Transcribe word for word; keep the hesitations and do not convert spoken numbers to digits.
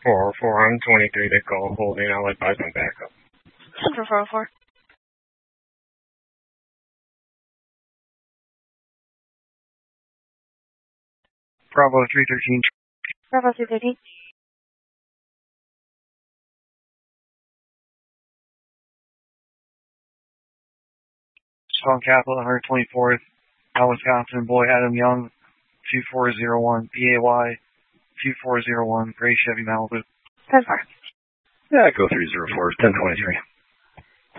four oh four, I'm twenty-three to go, holding, I'll advise on backup. Central four oh four. Bravo three thirteen. Bravo three thirteen. Strong Capital, one twenty-fourth, Al Wisconsin, boy Adam Young, two four zero one, B A Y, two four zero one, Gray Chevy Malibu. ten four. Yeah, go three zero four, ten twenty-three.